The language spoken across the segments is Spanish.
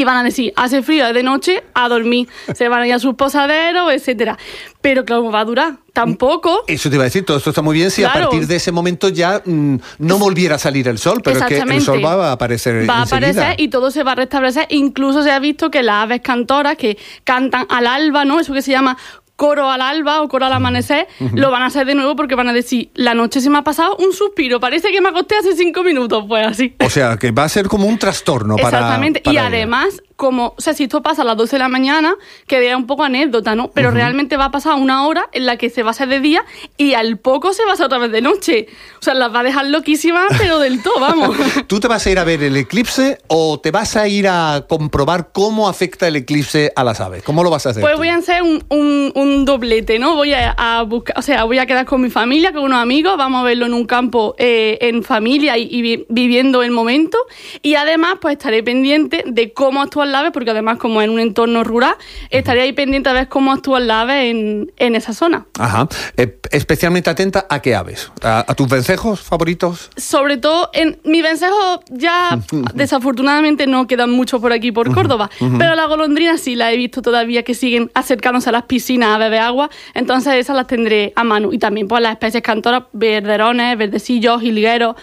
y van a decir, hace frío, es de noche, a dormir, se van a ir a sus posaderos, etcétera. Pero ¿cómo va a durar? Tampoco. Eso te iba a decir, todo esto está muy bien si a partir de ese momento ya no volviera a salir el sol, pero es que el sol va a aparecer Va a enseguida. aparecer y todo se va a restablecer. Incluso se ha visto que las aves cantoras que cantan al alba, ¿no? Eso que se llama coro al alba o coro al amanecer, lo van a hacer de nuevo porque van a decir, la noche se me ha pasado un suspiro, parece que me acosté hace 5 minutos, pues así. O sea, que va a ser como un trastorno para... Exactamente, y además, como, o sea, si esto pasa a las 12 de la mañana, que vea un poco anécdota, ¿no? Pero realmente va a pasar una hora en la que se va a hacer de día y al poco se va a hacer otra vez de noche. O sea, las va a dejar loquísimas, pero del todo, vamos. ¿Tú te vas a ir a ver el eclipse o te vas a ir a comprobar cómo afecta el eclipse a las aves? ¿Cómo lo vas a hacer? Pues tú? voy a hacer un doblete, ¿no? Voy a buscar, o sea, voy a quedar con mi familia, con unos amigos, vamos a verlo en un campo en familia y viviendo el momento. Y además, pues estaré pendiente de cómo actúan las aves, porque además, como en un entorno rural, estaré ahí pendiente a ver cómo actúan las aves en esa zona. Ajá. Especialmente atenta a qué aves, a tus vencejos favoritos. Sobre todo, mis vencejos ya desafortunadamente no quedan mucho por aquí, por Córdoba, pero las golondrinas sí las he visto todavía que siguen acercándose a las piscinas a beber agua, entonces esas las tendré a mano. Y también pues las especies cantoras, verderones, verdecillos, jilgueros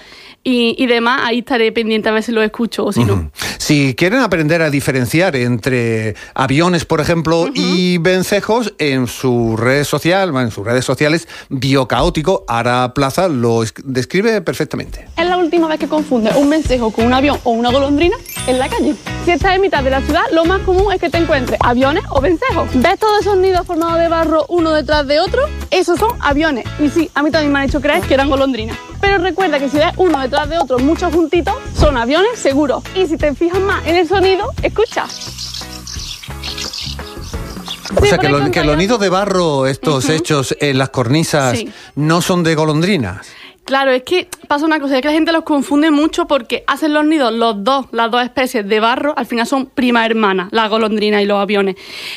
y demás, ahí estaré pendiente a ver si los escucho o si no. Si quieren aprender a diferenciar entre aviones, por ejemplo, y vencejos, en su red social, en sus redes sociales, Biocaótico, Ara Plaza lo describe perfectamente. Es la última vez que confundes un vencejo con un avión o una golondrina en la calle. Si estás en mitad de la ciudad, lo más común es que te encuentres aviones o vencejos. ¿Ves todos esos nidos formados de barro uno detrás de otro? Esos son aviones. Y sí, a mí también me han hecho creer que eran golondrinas. Pero recuerda que si ves uno detrás de otro, muchos juntitos, son aviones seguros. Y si te fijas más en el sonido, escucha. O sea, que los nidos de barro, estos hechos en las cornisas, no son de golondrinas. Claro, es que pasa una cosa, es que la gente los confunde mucho porque hacen los nidos las dos especies de barro, al final son primas hermanas, las golondrinas y los aviones.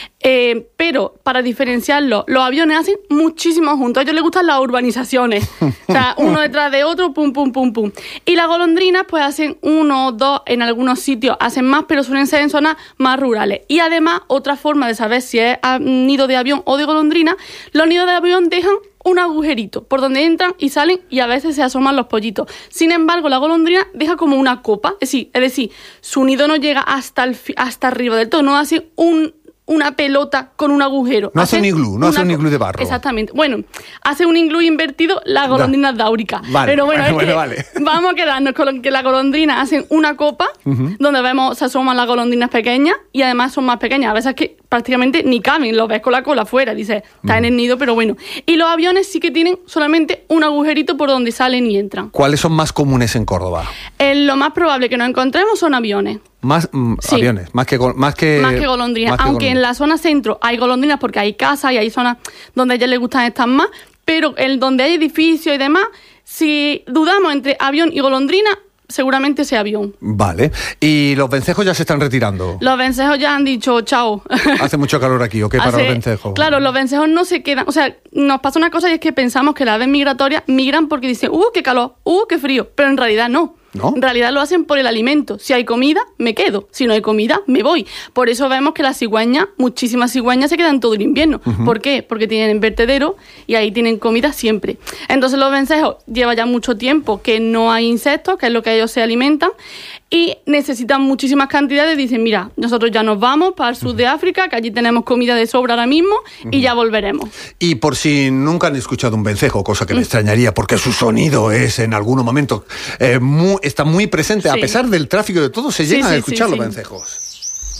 Pero para diferenciarlos, los aviones hacen muchísimos juntos, a ellos les gustan las urbanizaciones, o sea, uno detrás de otro, pum, pum, pum, pum. Y las golondrinas pues hacen 1 o 2, en algunos sitios hacen más, pero suelen ser en zonas más rurales. Y además, otra forma de saber si es nido de avión o de golondrina, los nidos de avión dejan un agujerito por donde entran y salen y a veces se asoman los pollitos. Sin embargo, la golondrina deja como una copa, es decir, su nido no llega hasta arriba del todo, no hace una pelota con un agujero. No hace un iglú, no hace un iglú de barro. Exactamente. Bueno, hace un iglú invertido las golondrinas dáuricas. Vale, pero bueno, vale. Vamos a quedarnos con que las golondrinas hacen una copa donde se asoman las golondrinas pequeñas y además son más pequeñas. A veces que prácticamente ni caben, los ves con la cola afuera, dices, está en el nido, pero bueno. Y los aviones sí que tienen solamente un agujerito por donde salen y entran. ¿Cuáles son más comunes en Córdoba? Lo más probable que nos encontremos son aviones. Aviones, más que golondrinas. Aunque en la zona centro hay golondrinas porque hay casas y hay zonas donde a ellas les gustan estar más, pero donde hay edificios y demás, si dudamos entre avión y golondrina, seguramente sea avión. Vale. ¿Y los vencejos ya se están retirando? Los vencejos ya han dicho chao. ¿Hace mucho calor aquí o qué para los vencejos? Claro, los vencejos no se quedan. O sea, nos pasa una cosa y es que pensamos que las aves migratorias migran porque dicen, qué calor, qué frío. Pero en realidad no. ¿No? En realidad lo hacen por el alimento. Si hay comida, me quedo. Si no hay comida, me voy. Por eso vemos que las cigüeñas, muchísimas cigüeñas, se quedan todo el invierno. ¿Por qué? Porque tienen vertedero y ahí tienen comida siempre. Entonces los vencejos lleva ya mucho tiempo que no hay insectos, que es lo que ellos se alimentan, y necesitan muchísimas cantidades. Dicen, mira, nosotros ya nos vamos para el sur de África, que allí tenemos comida de sobra ahora mismo, y ya volveremos. Y por si nunca han escuchado un vencejo, cosa que me extrañaría, porque su sonido es en algunos momentos está muy presente, a pesar del tráfico de todo, se llegan a escuchar los vencejos.